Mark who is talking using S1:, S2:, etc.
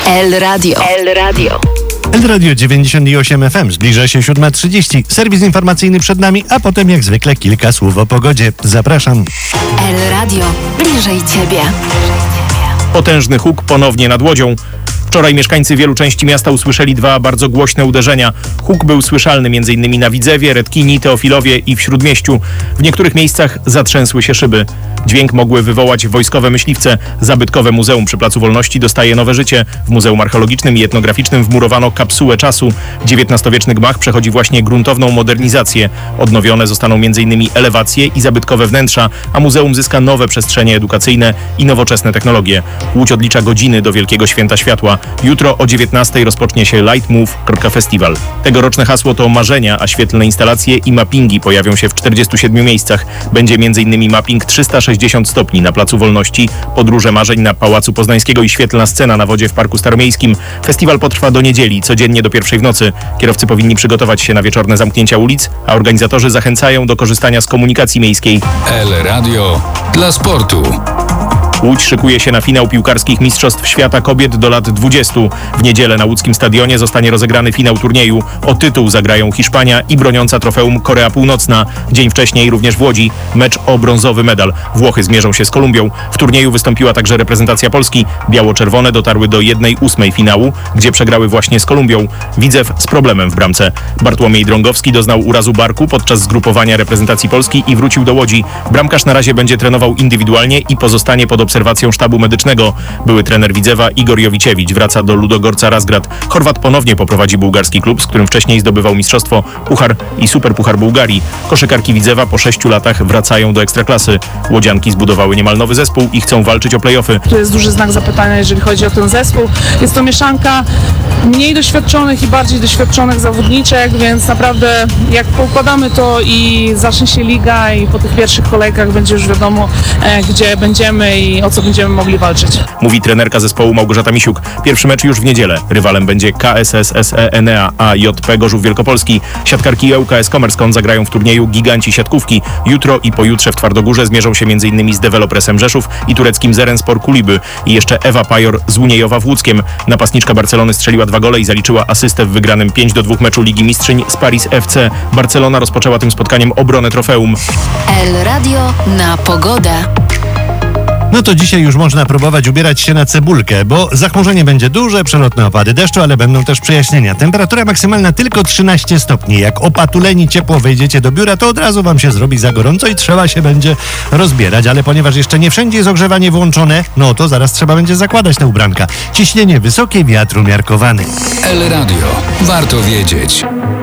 S1: El Radio. El Radio.
S2: El Radio 98 FM. Zbliża się 7:30. Serwis informacyjny przed nami, a potem jak zwykle kilka słów o pogodzie. Zapraszam.
S1: El Radio. Bliżej Ciebie.
S3: Potężny huk ponownie nad Łodzią. Wczoraj mieszkańcy wielu części miasta usłyszeli dwa bardzo głośne uderzenia. Huk był słyszalny m.in. na Widzewie, Redkini, Teofilowie i w Śródmieściu. W niektórych miejscach zatrzęsły się szyby. Dźwięk mogły wywołać wojskowe myśliwce. Zabytkowe Muzeum przy Placu Wolności dostaje nowe życie. W Muzeum Archeologicznym i Etnograficznym wmurowano kapsułę czasu. XIX-wieczny gmach przechodzi właśnie gruntowną modernizację. Odnowione zostaną m.in. elewacje i zabytkowe wnętrza, a muzeum zyska nowe przestrzenie edukacyjne i nowoczesne technologie. Łódź odlicza godziny do Wielkiego Święta Światła. Jutro o 19:00 rozpocznie się Lightmove.festiwal. Tegoroczne hasło to marzenia, a świetlne instalacje i mappingi pojawią się w 47 miejscach. Będzie m.in. mapping 360 stopni na Placu Wolności, podróże marzeń na Pałacu Poznańskiego i świetlna scena na wodzie w Parku Staromiejskim. Festiwal potrwa do niedzieli, codziennie do 1:00 w nocy. Kierowcy powinni przygotować się na wieczorne zamknięcia ulic, a organizatorzy zachęcają do korzystania z komunikacji miejskiej.
S4: El Radio dla sportu.
S3: Łódź szykuje się na finał piłkarskich Mistrzostw Świata Kobiet do lat 20. W niedzielę na łódzkim stadionie zostanie rozegrany finał turnieju. O tytuł zagrają Hiszpania i broniąca trofeum Korea Północna. Dzień wcześniej również w Łodzi mecz o brązowy medal. Włochy zmierzą się z Kolumbią. W turnieju wystąpiła także reprezentacja Polski. Biało-czerwone dotarły do 1/8 finału, gdzie przegrały właśnie z Kolumbią. Widzew z problemem w bramce. Bartłomiej Drągowski doznał urazu barku podczas zgrupowania reprezentacji Polski i wrócił do Łodzi. Bramkarz na razie będzie trenował indywidualnie i pozostanie pod obserwacją sztabu medycznego. Były trener Widzewa Igor Jowiczewicz wraca do Ludogorca Razgrad. Chorwat ponownie poprowadzi bułgarski klub, z którym wcześniej zdobywał mistrzostwo, puchar i superpuchar Bułgarii. Koszykarki Widzewa po 6 latach wracają do Ekstraklasy. Łodzianki zbudowały niemal nowy zespół i chcą walczyć o play-offy.
S5: Tu jest duży znak zapytania, jeżeli chodzi o ten zespół. Jest to mieszanka mniej doświadczonych i bardziej doświadczonych zawodniczek, więc naprawdę jak poukładamy to i zacznie się liga i po tych pierwszych kolejkach będzie już wiadomo, gdzie będziemy i o co będziemy mogli walczyć.
S3: Mówi trenerka zespołu Małgorzata Misiuk. Pierwszy mecz już w niedzielę. Rywalem będzie KSS SE Enea, a JP Gorzów Wielkopolski. Siatkarki ŁKS Commerzone zagrają w turnieju Giganci Siatkówki. Jutro i pojutrze w Twardogórze zmierzą się m.in. z Developresem Rzeszów i tureckim Zerenspor Kuliby. I jeszcze Ewa Pajor z Uniejowa w Łódzkiem. Napastniczka Barcelony strzeliła 2 gole i zaliczyła asystę w wygranym 5-2 meczu Ligi Mistrzyń z Paris FC. Barcelona rozpoczęła tym spotkaniem obronę trofeum.
S1: El Radio na pogodę.
S2: No to dzisiaj już można próbować ubierać się na cebulkę, bo zachmurzenie będzie duże, przelotne opady deszczu, ale będą też przejaśnienia. Temperatura maksymalna tylko 13 stopni. Jak opatuleni ciepło wejdziecie do biura, to od razu wam się zrobi za gorąco i trzeba się będzie rozbierać. Ale ponieważ jeszcze nie wszędzie jest ogrzewanie włączone, no to zaraz trzeba będzie zakładać te ubranka. Ciśnienie wysokie, wiatr umiarkowany.
S4: El Radio. Warto wiedzieć.